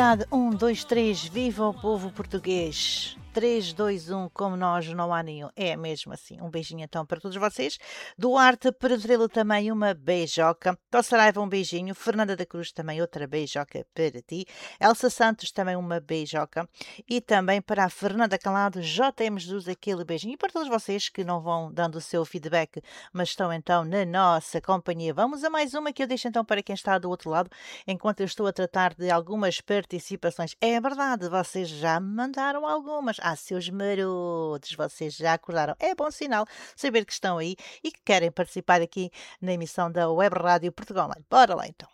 vontade. 1, 2, 3, viva o povo português. 3, 2, 1, como nós não há nenhum. É mesmo assim. Um beijinho então para todos vocês. Duarte Pedrelo também uma beijoca. Tossaraiva um beijinho. Fernanda da Cruz também outra beijoca para ti. Elsa Santos também uma beijoca. E também para a Fernanda Calado, JM Jesus aquele beijinho. E para todos vocês que não vão dando o seu feedback, mas estão então na nossa companhia. Vamos a mais uma que eu deixo então para quem está do outro lado, enquanto eu estou a tratar de algumas participações. É verdade, vocês já me mandaram algumas. Seus marotos, vocês já acordaram. É bom sinal saber que estão aí e que querem participar aqui na emissão da Web Rádio Portugal Online. Bora lá então.